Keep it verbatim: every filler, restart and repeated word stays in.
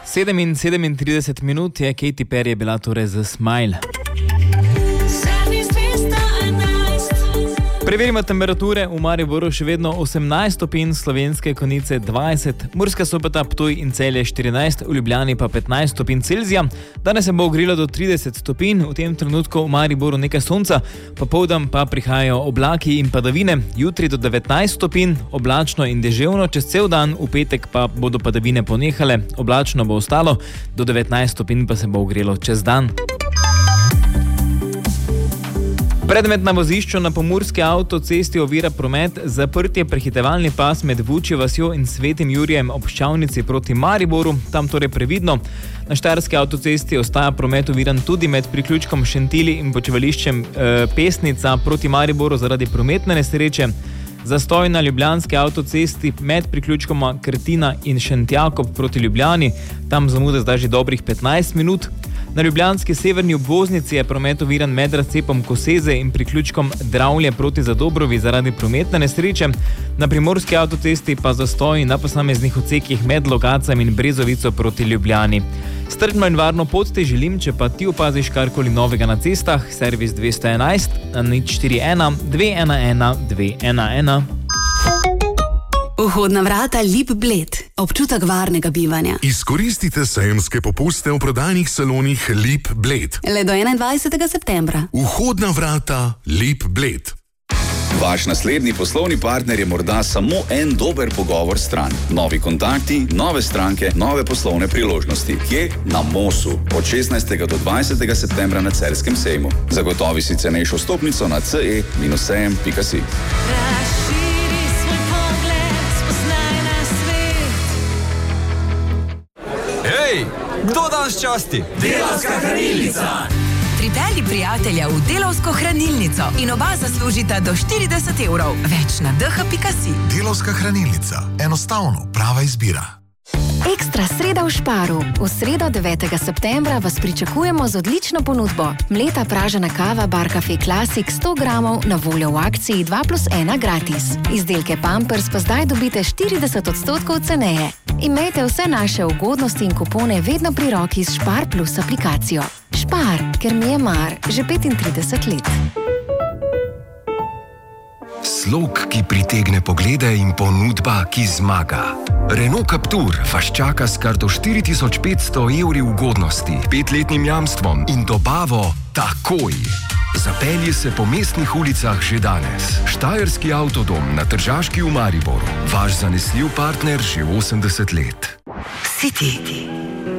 sedem in sedemintrideset minut je Katy Perry bila torej za Smile. Preverimo temperature. V Mariboru še vedno osemnajst stopinj, Slovenske Konjice dvajset, Murska Sobota, Ptuj in Celje štirinajst, v Ljubljani pa petnajst stopinj Celzija. Danes se bo ogrelo do trideset stopinj, v tem trenutku v Mariboru nekaj sonca, popoldan pa prihajajo oblaki in padavine. Jutri do devetnajst stopinj, oblačno in deževno čez cel dan, v petek pa bodo padavine ponehale, oblačno bo ostalo, do devetnajst stopinj pa se bo ogrelo čez dan. Predmet na vozišču na pomurski avtocesti ovira promet, zaprtje prehitevalni pas med Vučjo vasjo in Svetim Jurijem ob Ščavnici proti Mariboru, tam torej previdno. Na štajerski avtocesti ostaja promet oviran tudi med priključkom Šentili in počivališčem e, Pesnica proti Mariboru zaradi prometne nesreče. Zastoj na ljubljanski avtocesti med priključkoma Krtina in Šentjakob proti Ljubljani, tam zamude zdaj že dobrih petnajst minut. Na ljubljanski severni obvoznici je promet oviran med razcepom Koseze in priključkom Dravlje proti Zadobrovi zaradi prometne nesreče. Na primorski avtocesti pa zastoj na posameznih odsekih med Logacem in Brezovico proti Ljubljani. Strpno in varno pot ti želim, če pa ti opaziš karkoli novega na cestah, servis dvesto enajst, nič štiri ena, dve ena ena, dve ena ena. Vhodna vrata Lip Bled. Občutek varnega bivanja. Izkoristite sejemske popuste v prodajnih salonih Lip Bled. Le do enaindvajsetega septembra. Vhodna vrata Lip Bled. Vaš naslednji poslovni partner je morda samo en dober pogovor stran. Novi kontakti, nove stranke, nove poslovne priložnosti. Kje? Na Mosu. Od šestnajstega do dvajsetega septembra na Celjskem sejmu. Zagotovi si cenejšo vstopnico na ce e sejem pika si. Hej, kdo danes časti? Delavska hranilnica! Pripelji prijatelja v Delavsko hranilnico in oba zaslužita do štirideset evrov. Več na d h pika si. Delavska hranilnica. Enostavno, prava izbira. Ekstra sreda v Šparu. V sredo devetega septembra vas pričakujemo z odlično ponudbo. Mleta pražena kava Bar Cafe Classic sto gramov na voljo v akciji dva plus ena gratis. Izdelke Pampers pa zdaj dobite štirideset odstotkov ceneje. Imejte vse naše ugodnosti in kupone vedno pri roki s Špar Plus aplikacijo. Špar, ker mi je mar že petintrideset let. Slog, ki pritegne poglede in ponudba, ki zmaga. Renault Captur vas čaka s kar do štiri tisoč petsto evri ugodnosti, petletnim jamstvom in dobavo takoj. Zapelji se po mestnih ulicah že danes. Štajerski avtodom na Tržaški v Mariboru. Vaš zanesljiv partner že osemdeset let. City.